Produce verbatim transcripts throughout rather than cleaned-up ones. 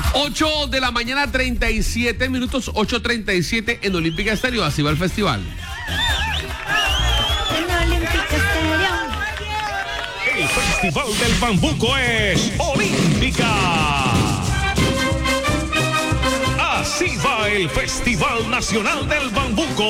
ocho de la mañana, treinta y siete minutos, ocho treinta y siete en Olímpica Estéreo. Así va el festival. En Olímpica Estéreo. El Festival del Bambuco es Olímpica. Así va el Festival Nacional del Bambuco.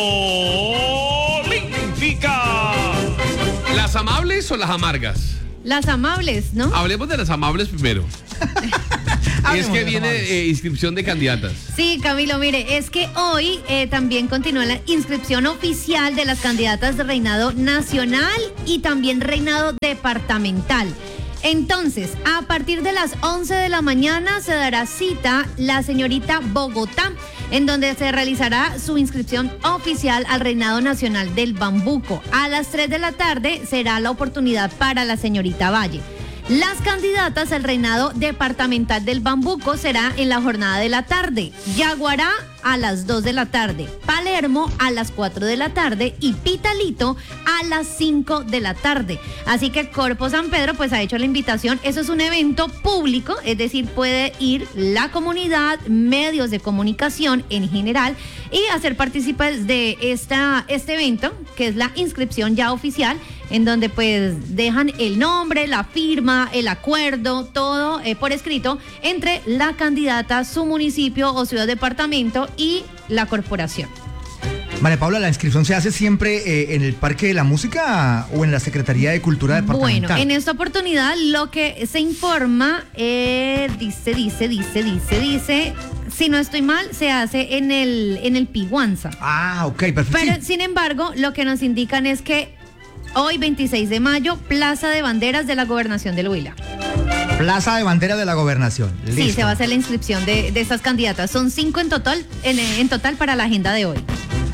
Olímpica. ¿Las amables o las amargas? Las amables, ¿no? Hablemos de las amables primero. Y es que viene eh, inscripción de candidatas. Sí, Camilo, mire, es que hoy eh, también continúa la inscripción oficial de las candidatas de reinado nacional y también reinado departamental. Entonces, a partir de las once de la mañana se dará cita la señorita Bogotá, en donde se realizará su inscripción oficial al reinado nacional del Bambuco. A las tres de la tarde será la oportunidad para la señorita Valle. Las candidatas al reinado departamental del Bambuco será en la jornada de la tarde. Yaguará a las dos de la tarde, Palermo a las cuatro de la tarde y Pitalito a las cinco de la tarde. Así que Corpo San Pedro pues ha hecho la invitación. Eso es un evento público, es decir, puede ir la comunidad, medios de comunicación en general y hacer partícipes de esta, este evento, que es la inscripción ya oficial, en donde pues dejan el nombre, la firma, el acuerdo, todo eh, por escrito entre la candidata, su municipio o ciudad departamento y la corporación. María Paula, ¿la inscripción se hace siempre eh, en el Parque de la Música o en la Secretaría de Cultura Departamental? Bueno, en esta oportunidad lo que se informa, eh, dice, dice, dice, dice, dice, si no estoy mal, se hace en el, en el Piguanza. Ah, ok, perfecto. Pero, sí. sin embargo, lo que nos indican es que hoy, veintiséis de mayo, Plaza de Banderas de la Gobernación del Huila. Plaza de Bandera de la Gobernación. Listo. Sí, se va a hacer la inscripción de, de estas candidatas. Son cinco en total, en, en total para la agenda de hoy.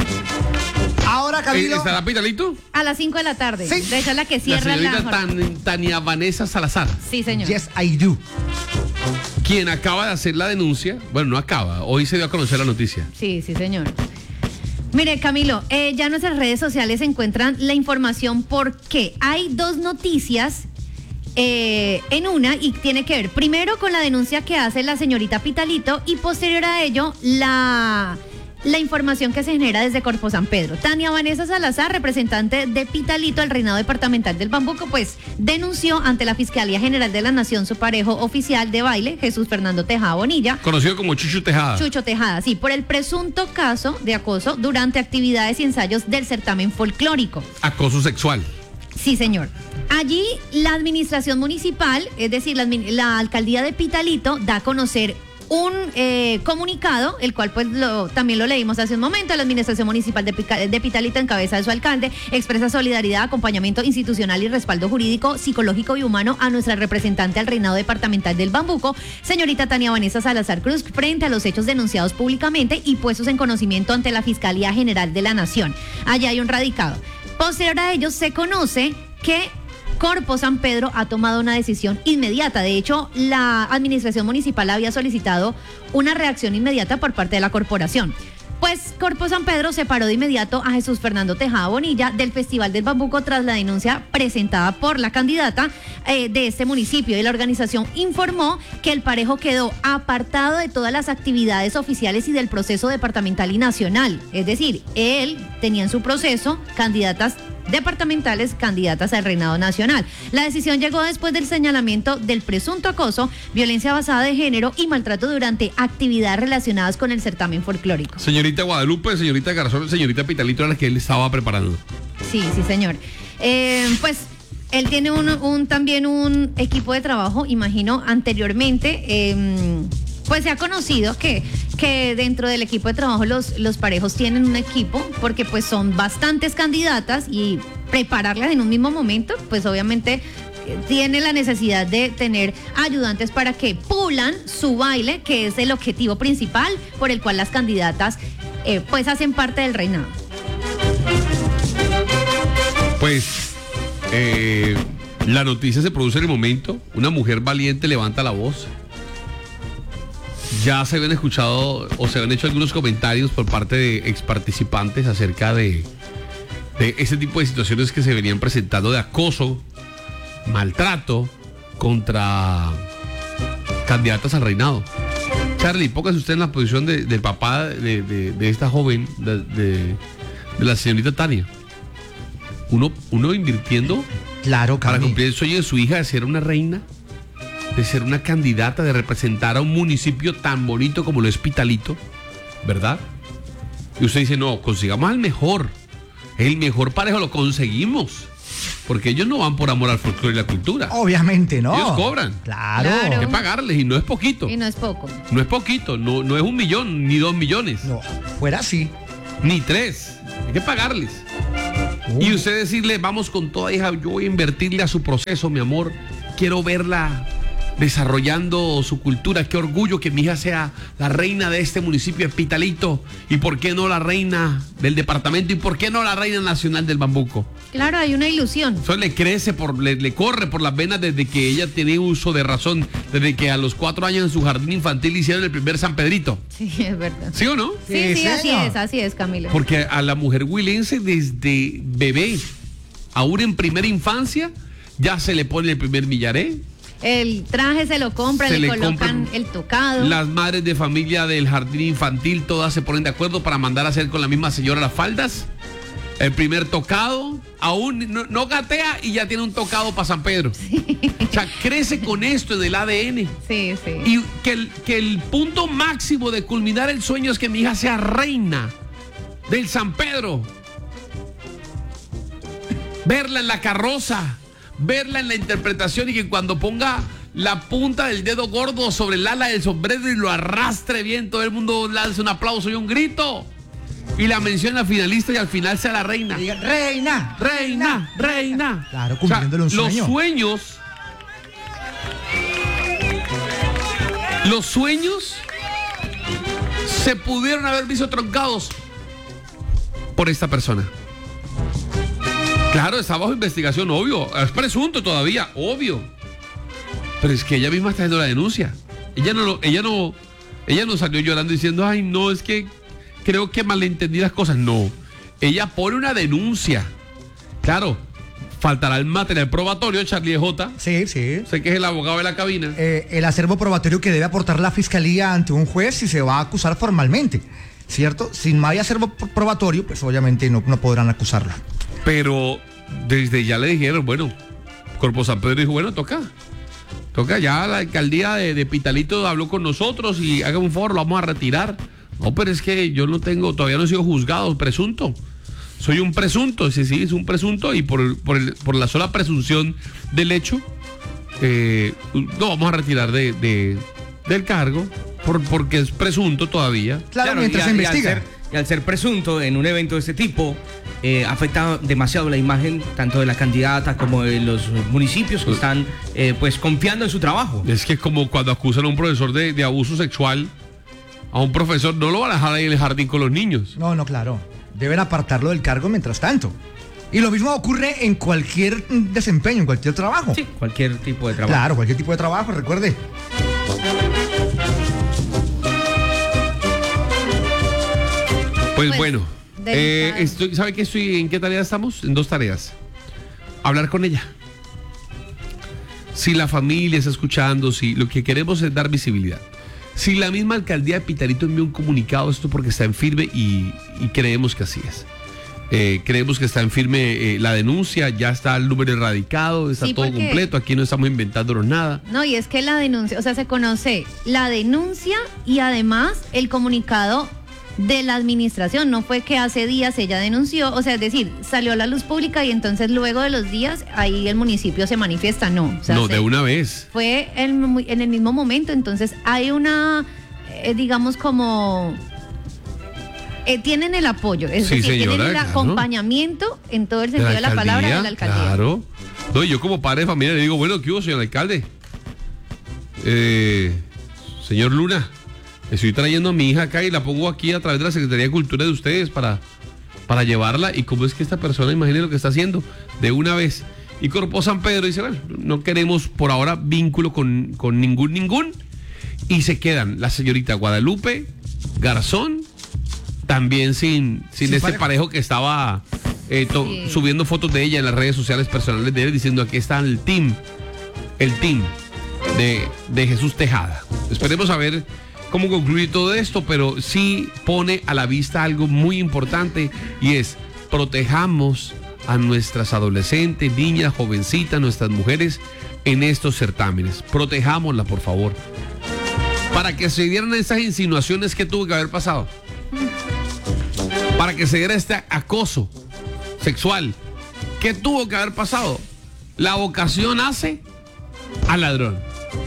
Ahora, Camilo. ¿Estará Pitalito? A las cinco de la tarde. Sí. De hecho, es la que La cierra la, señorita jornada. Tan- Tania Vanessa Salazar, Sí, señor. Yes, I do. quien acaba de hacer la denuncia. Bueno, no acaba, hoy se dio a conocer la noticia. Sí, sí, señor. Mire, Camilo, eh, ya en nuestras redes sociales se encuentran la información porque hay dos noticias eh, en una y tiene que ver primero con la denuncia que hace la señorita Pitalito y posterior a ello la, la información que se genera desde Corpo San Pedro. Tania Vanessa Salazar, representante de Pitalito al reinado departamental del Bambuco, pues denunció ante la Fiscalía General de la Nación su parejo oficial de baile, Jesús Fernando Tejada Bonilla, Conocido como Chucho Tejada. Chucho Tejada, sí, por el presunto caso de acoso durante actividades y ensayos del certamen folclórico. Acoso sexual. Sí, señor. Allí la administración municipal, es decir, la, la alcaldía de Pitalito, da a conocer un eh, comunicado, el cual pues lo, también lo leímos hace un momento. La administración municipal de, Pica, de Pitalito, en cabeza de su alcalde, expresa solidaridad, acompañamiento institucional y respaldo jurídico, psicológico y humano a nuestra representante al reinado departamental del Bambuco, señorita Tania Vanessa Salazar Cruz, frente a los hechos denunciados públicamente y puestos en conocimiento ante la Fiscalía General de la Nación. Allá hay un radicado. Posterior a ello se conoce que Corpo San Pedro ha tomado una decisión inmediata. De hecho, la administración municipal había solicitado una reacción inmediata por parte de la corporación. Pues Corpo San Pedro separó de inmediato a Jesús Fernando Tejada Bonilla del Festival del Bambuco tras la denuncia presentada por la candidata eh, de este municipio. Y la organización informó que el parejo quedó apartado de todas las actividades oficiales y del proceso departamental y nacional. Es decir, él tenía en su proceso candidatas departamentales, candidatas al reinado nacional. La decisión llegó después del señalamiento del presunto acoso, violencia basada de género y maltrato durante actividades relacionadas con el certamen folclórico. Señorita Guadalupe, señorita Garzón, señorita Pitalito era la que él estaba preparando. Sí, sí, señor. Eh, pues él tiene un, un también un equipo de trabajo, imagino, anteriormente. Eh, pues se ha conocido que, que dentro del equipo de trabajo los, los parejos tienen un equipo, porque pues son bastantes candidatas y prepararlas en un mismo momento, pues obviamente tiene la necesidad de tener ayudantes para que pulan su baile, que es el objetivo principal por el cual las candidatas eh, pues hacen parte del reinado. Pues eh, la noticia se produce en el momento. Una mujer valiente levanta la voz. Ya se habían escuchado o se habían hecho algunos comentarios por parte de ex participantes acerca de, de ese tipo de situaciones que se venían presentando de acoso, maltrato contra candidatas al reinado. Charlie, póngase usted en la posición de, del papá de, de, de esta joven, de, de, de la señorita Tania. Uno, uno invirtiendo Claro, para Cami. cumplir el sueño de su hija de ser una reina, de ser una candidata, de representar a un municipio tan bonito como lo es Pitalito, ¿verdad? Y usted dice, no, consigamos al mejor. El mejor parejo lo conseguimos. Porque ellos no van por amor al folclore y la cultura. Obviamente, ¿no? Ellos cobran. Claro. Claro. Hay que pagarles y no es poquito. Y no es poco. No es poquito, no, no es un millón, ni dos millones, No, fuera así. ni tres. Hay que pagarles. Uh. Y usted decirle, vamos con toda hija, yo voy a invertirle a su proceso, mi amor. Quiero verla desarrollando su cultura. Qué orgullo que mi hija sea la reina de este municipio de Pitalito. ¿Y por qué no la reina del departamento? ¿Y por qué no la reina nacional del Bambuco? Claro, hay una ilusión. Eso le crece, por, le, le corre por las venas desde que ella tiene uso de razón, desde que a los cuatro años en su jardín infantil hicieron el primer San Pedrito. Sí, es verdad. ¿Sí o no? Sí, Sí, sí, así señor. es, así es, Camilo. Porque a la mujer huilense desde bebé, aún en primera infancia, ya se le pone el primer millaré. El traje se lo compran, Se le, le colocan compran el tocado. Las madres de familia del jardín infantil todas se ponen de acuerdo para mandar a hacer con la misma señora las faldas. El primer tocado, aún no, no gatea y ya tiene un tocado para San Pedro. O sea, crece con esto en el A D N. Sí, sí. Y que el, que el punto máximo de culminar el sueño es que mi hija sea reina del San Pedro. Verla en la carroza, verla en la interpretación y que cuando ponga la punta del dedo gordo sobre el ala del sombrero y lo arrastre bien, todo el mundo lance un aplauso y un grito. Y la menciona a finalista y al final sea la reina. Que digan, reina, Reina, reina. Claro, cumpliéndole un sueño. Los sueños. Los sueños se pudieron haber visto truncados por esta persona. Claro, está bajo investigación, obvio. Es presunto todavía, obvio. Pero es que ella misma está haciendo la denuncia. Ella no, lo- ella no, ella no salió llorando diciendo, ay, no, es que creo que malentendí las cosas. No. Ella pone una denuncia. Claro, faltará el material probatorio, Charlie J. Sí, sí. Sé que es el abogado de la cabina. Eh, el acervo probatorio que debe aportar la fiscalía ante un juez si se va a acusar formalmente, ¿cierto? Si no hay acervo pr- probatorio, pues obviamente no, no podrán acusarlo. Pero desde ya le dijeron, bueno, Corpo San Pedro dijo, bueno, toca. Toca, ya la alcaldía de, de Pitalito habló con nosotros y haga un favor, lo vamos a retirar. No, pero es que yo no tengo, todavía no he sido juzgado, presunto. Soy un presunto, sí, sí, es un presunto y por, por, el- por la sola presunción del hecho, eh, lo vamos a retirar de, de- del cargo por, porque es presunto todavía. Claro, mientras y, se a- y investiga. al ser, y al ser presunto en un evento de este tipo, eh, afecta demasiado la imagen tanto de la candidata como de los municipios que están eh, pues confiando en su trabajo. Es que es como cuando acusan a un profesor de, de abuso sexual, a un profesor no lo van a dejar ahí en el jardín con los niños. No, no, claro. Deben apartarlo del cargo mientras tanto. Y lo mismo ocurre en cualquier mm, desempeño, en cualquier trabajo. Sí, cualquier tipo de trabajo. Claro, cualquier tipo de trabajo, recuerde. Pues, Pues, bueno, eh, delicado. estoy, ¿sabe qué estoy, en qué tarea estamos? En dos tareas. Hablar con ella. Si la familia está escuchando, si lo que queremos es dar visibilidad. Si la misma alcaldía de Pitalito envió un comunicado, esto porque está en firme y, y creemos que así es. Eh, creemos que está en firme eh, la denuncia, ya está el número erradicado, está Sí, todo porque- completo, aquí no estamos inventándonos nada. No, y es que la denuncia, o sea, se conoce la denuncia y además el comunicado de la administración. No fue que hace días ella denunció, o sea, es decir, salió a la luz pública y entonces luego de los días ahí el municipio se manifiesta. No, o sea, No, se- de una vez. fue en, en el mismo momento, entonces hay una, eh, digamos como... eh, tienen el apoyo, es Sí, decir, señora, tienen el claro. acompañamiento en todo el sentido de la, palabra de la alcaldía. Claro. No, y yo como padre de familia le digo, bueno, ¿qué hubo, señor alcalde? Eh, señor Luna, estoy trayendo a mi hija acá y la pongo aquí a través de la Secretaría de Cultura de ustedes para, para llevarla. ¿Y cómo es que esta persona, imagine lo que está haciendo? De una vez. Y Corpo San Pedro dice, bueno, no queremos por ahora vínculo con, con ningún, ningún. Y se quedan la señorita Guadalupe Garzón, también sin, sin Sin este pareja. parejo que estaba eh, to- Sí. subiendo fotos de ella en las redes sociales personales de él, diciendo aquí está el team, el team de, de Jesús Tejada. Esperemos a ver cómo concluir todo esto, pero sí pone a la vista algo muy importante y es protejamos a nuestras adolescentes, niñas, jovencitas, nuestras mujeres en estos certámenes. Protejámosla, por favor. Para que se dieran esas insinuaciones que tuvo que haber pasado. Para que se diera este acoso sexual. ¿Qué tuvo que haber pasado? La vocación hace al ladrón.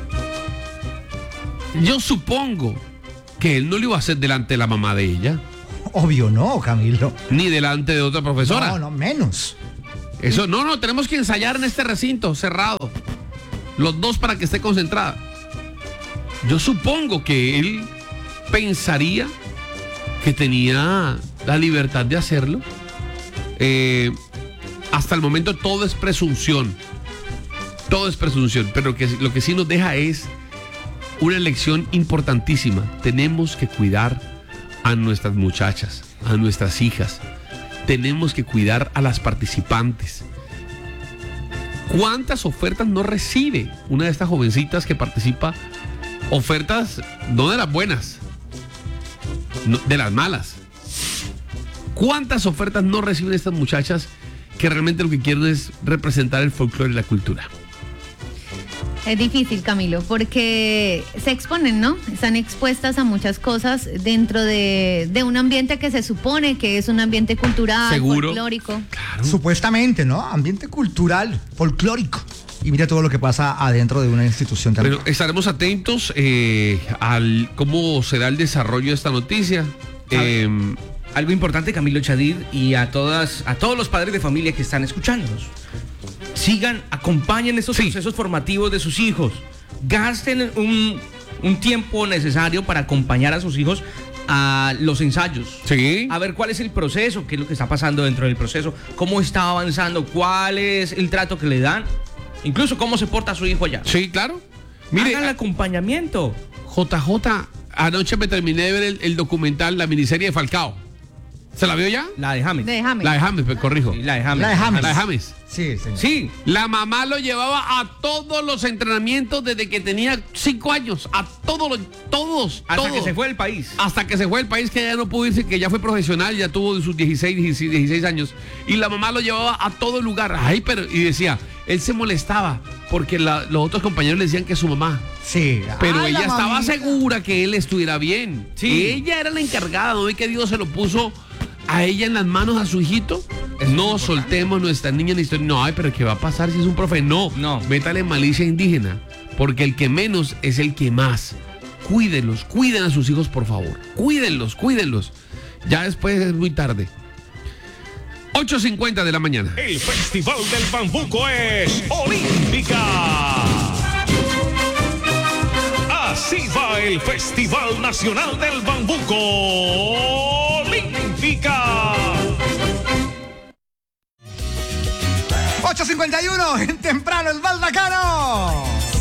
Yo supongo que él no lo iba a hacer delante de la mamá de ella. Obvio no, Camilo. Ni delante de otra profesora. No, no, menos. Eso, no, no, tenemos que ensayar en este recinto cerrado. Los dos para que esté concentrada. Yo supongo que él pensaría que tenía la libertad de hacerlo. Eh, hasta el momento todo es presunción. Todo es presunción. Pero que, lo que sí nos deja es una lección importantísima. Tenemos que cuidar a nuestras muchachas, a nuestras hijas. Tenemos que cuidar a las participantes. ¿Cuántas ofertas no recibe una de estas jovencitas que participa? Ofertas no de las buenas, no, de las malas. ¿Cuántas ofertas no reciben estas muchachas que realmente lo que quieren es representar el folclore y la cultura? Es difícil, Camilo, porque se exponen, ¿no? Están expuestas a muchas cosas dentro de, de un ambiente que se supone que es un ambiente cultural, seguro, folclórico. Claro. Supuestamente, ¿no? Ambiente cultural, folclórico. Y mira todo lo que pasa adentro de una institución también. Bueno, estaremos atentos eh, al cómo será el desarrollo de esta noticia. Eh, Algo importante, Camilo Chadir, y a todas, a todos los padres de familia que están escuchándonos. Sigan, acompañen estos sí. procesos formativos de sus hijos. Gasten un, un tiempo necesario para acompañar a sus hijos a los ensayos. Sí. A ver cuál es el proceso, qué es lo que está pasando dentro del proceso, cómo está avanzando, cuál es el trato que le dan, incluso cómo se porta su hijo allá. Sí, claro. Mire, hagan el acompañamiento. J J, anoche me terminé de ver el, el documental, la miniserie de Falcao. ¿Se la vio ya? La de James. De James. La de James, pues, corrijo. Sí, la de James. La de James. La de James. Sí, señor. Sí, la mamá lo llevaba a todos los entrenamientos desde que tenía cinco años. A todos los, todos, Hasta todos. que se fue del país. Hasta que se fue del país, que ya no pudo irse, que ya fue profesional, ya tuvo sus dieciséis, dieciséis años. Y la mamá lo llevaba a todo lugar. Ay, pero, y decía, él se molestaba porque la, los otros compañeros le decían que su mamá. Sí. Pero Ay, ella la estaba mamita. segura que él estuviera bien. Sí. Ella era la encargada, ¿no ve que Dios se lo puso a ella en las manos a su hijito? No soltemos nuestra niña en la historia. No, ay, pero ¿qué va a pasar si es un profe? No, no. Métale malicia indígena, porque el que menos es el que más. Cuídenlos, cuiden a sus hijos, por favor. Cuídenlos, cuídenlos. Ya después es muy tarde. ocho cincuenta de la mañana. El Festival del Bambuco es Olímpica. Así va el Festival Nacional del Bambuco. Olímpica. ocho cincuenta y uno, en temprano el Baldacano.